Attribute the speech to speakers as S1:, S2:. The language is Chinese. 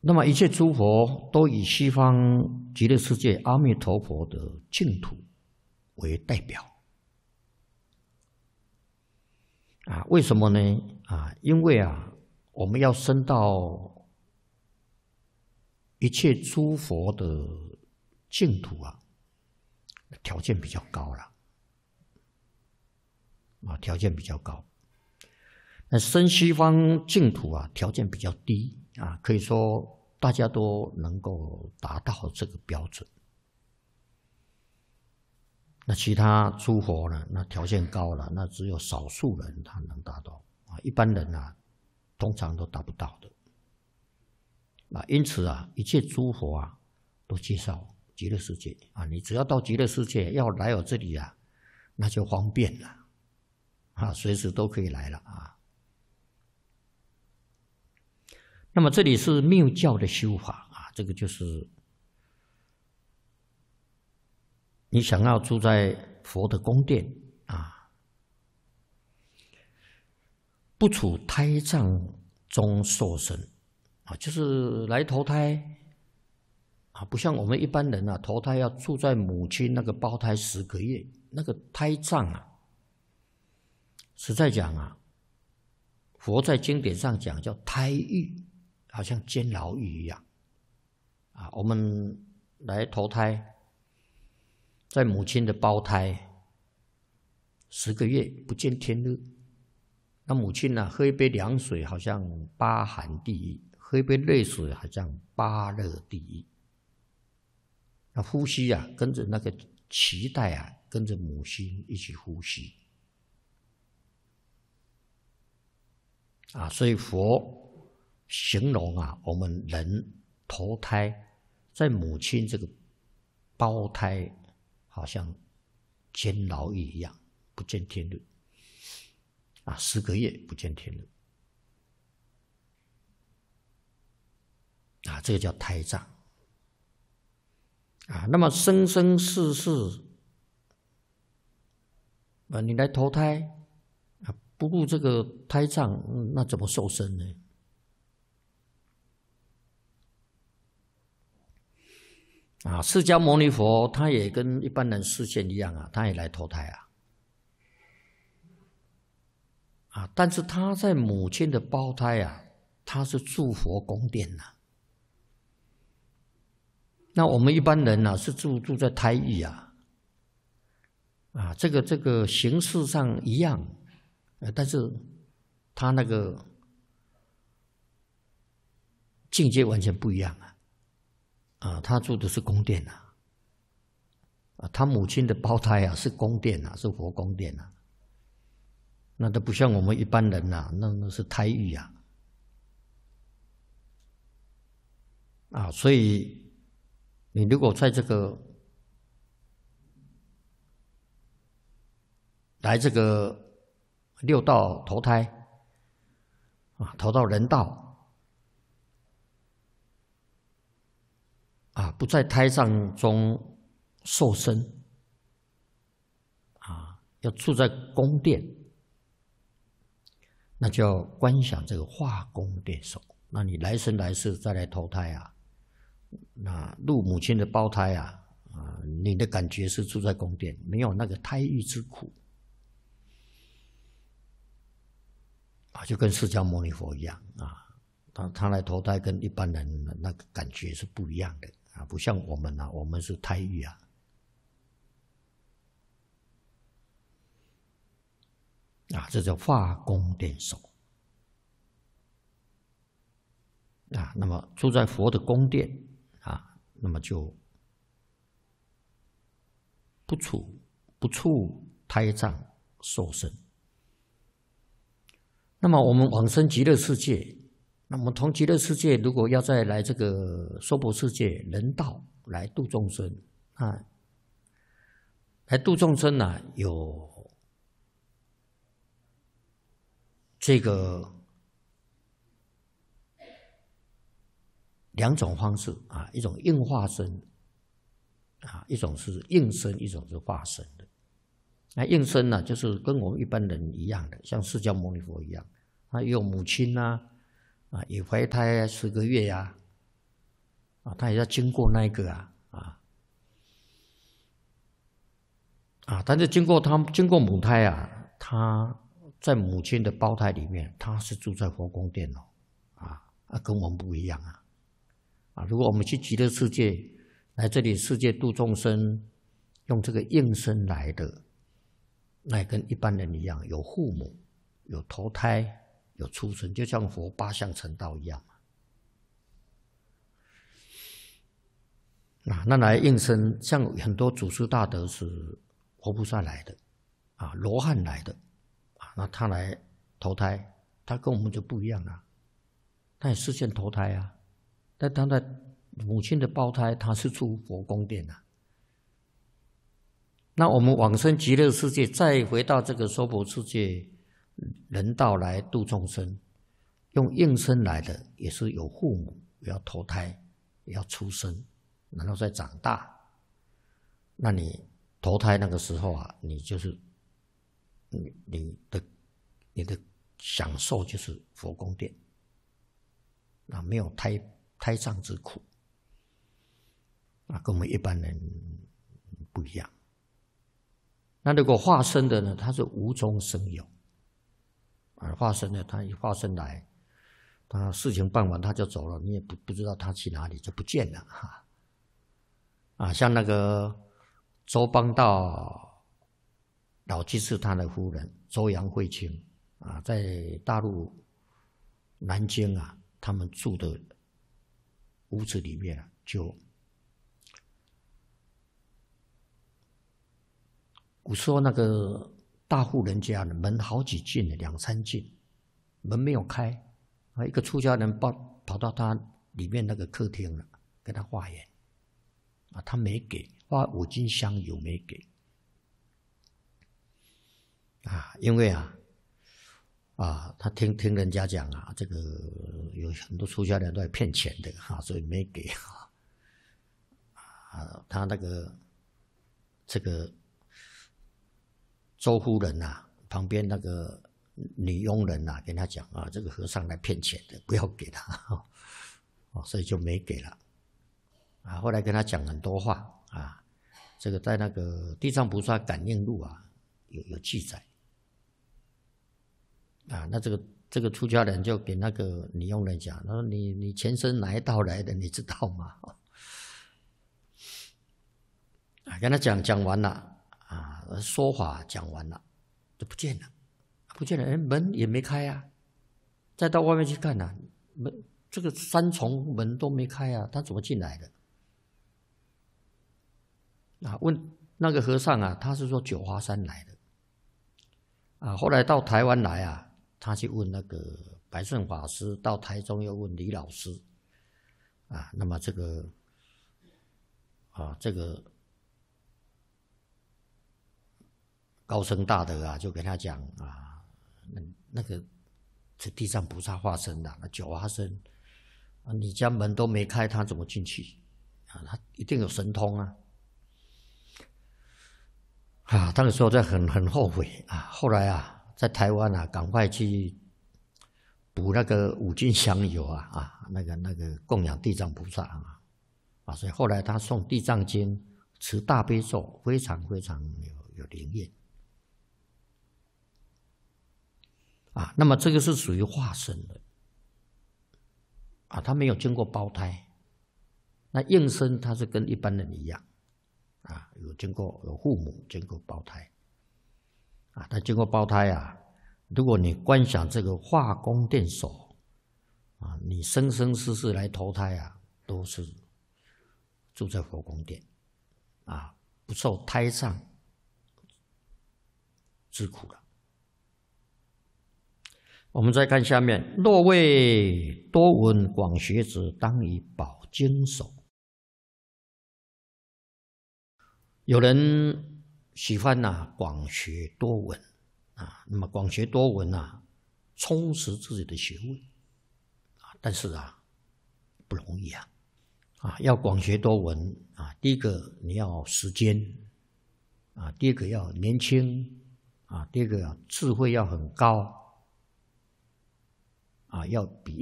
S1: 那么一切诸佛都以西方极乐世界阿弥陀佛的净土为代表。为什么呢？因为我们要升到一切诸佛的净土条件比较高了。条件比较高。那升西方净土条件比较低可以说大家都能够达到这个标准。那其他诸佛呢？那条件高了，那只有少数人他能达到一般人通常都达不到的。因此一切诸佛都介绍极乐世界你只要到极乐世界要来我这里那就方便了随时都可以来了那么这里是密教的修法这个就是你想要住在佛的宫殿不处胎藏中受生就是来投胎不像我们一般人投胎要住在母亲那个胞胎10个月，那个胎藏实在讲佛在经典上讲叫胎狱，好像监牢狱一样我们来投胎在母亲的胞胎10个月不见天日，那母亲喝一杯凉水好像8寒地狱，喝一杯热水好像8热地狱。那呼吸跟着那个脐带跟着母亲一起呼吸所以佛形容我们人投胎在母亲这个胞胎好像监牢狱一样不见天日10个月不见天日这个叫胎藏那么生生世世你来投胎不入这个胎藏那怎么受生呢？释迦牟尼佛他也跟一般人示现一样他也来投胎但是他在母亲的胞胎他是住佛宫殿那我们一般人是住在胎狱这个形式上一样但是他那个境界完全不一样他住的是宫殿他母亲的胞胎是宫殿是佛宫殿那都不像我们一般人那是胎狱所以你如果在这个来这个6道投胎投到人道不在胎藏中受生要住在宫殿，那就要观想这个化宫殿手。那你来生来世再来投胎那入母亲的胞胎你的感觉是住在宫殿，没有那个胎狱之苦就跟释迦牟尼佛一样他来投胎跟一般人那个感觉是不一样的不像我们我们是胎狱这叫化宫殿手那么住在佛的宫殿那么就不处胎藏受生。那么我们往生极乐世界，那么从极乐世界如果要再来这个娑婆世界人道来度众生来度众生有这个2种方式一种应化身一种是应身，一种是化身的。那应身就是跟我们一般人一样的，像释迦牟尼佛一样，有母亲也怀胎10个月啊，他也要经过那个但是经过母胎他在母亲的胞胎里面，他是住在佛宫殿跟我们不一样如果我们去极乐世界，来这里世界度众生，用这个应身来的，那也跟一般人一样，有父母，有投胎，有出生，就像佛八相成道一样那来应身，像很多祖师大德是活菩萨来的罗汉来的那他来投胎，他跟我们就不一样他也视线投胎但他在母亲的胞胎，他是住佛宫殿那我们往生极乐世界，再回到这个娑婆世界人道来度众生，用应身来的，也是有父母，也要投胎，也要出生，然后再长大。那你投胎那个时候你就是你的享受就是佛宫殿没有胎上之苦跟我们一般人不一样。那如果化身的呢，他是无中生有化身的，他一化身来，他事情办完他就走了，你也不知道他去哪里，就不见了像那个周邦道老居士他的夫人周杨慧卿在大陆南京他们住的屋子里面就古时候那个大户人家的门好几进2、3进，门没有开一个出家人跑到他里面那个客厅了，跟他化缘他没给，花5斤香油没给因为他听人家讲这个有很多出家人都在骗钱的所以没给他那个这个周夫人旁边那个女佣人跟他讲这个和尚来骗钱的，不要给他所以就没给了后来跟他讲很多话这个在那个地藏菩萨感应录有记载那这个出家人就给那个女佣人讲，他说你前生哪一道来的，你知道吗？跟他讲完了说法讲完了就不见了，门也没开再到外面去看门这个3重门都没开他怎么进来的？问那个和尚他是说九华山来的后来到台湾来他去问那个白顺法师，到台中又问李老师那么这个高僧大德就跟他讲那个是地藏菩萨化身的九华身你家门都没开，他怎么进去他一定有神通那个时候就很后悔后来在台湾赶快去补那个5斤香油那个供养地藏菩萨所以后来他诵地藏经，持大悲咒，非常非常有灵验那么这个是属于化身的他没有经过胞胎。那应身他是跟一般人一样有父母经过胞胎他经过胞胎如果你观想这个化宫殿首你生生世世来投胎都是住在佛宫殿不受胎上之苦了。我们再看下面，若为多闻广学者，当以宝经首。有人喜欢广学多闻那么广学多闻充实自己的学问但是不容易要广学多闻第一个你要时间第二个要年轻第二个智慧要很高要比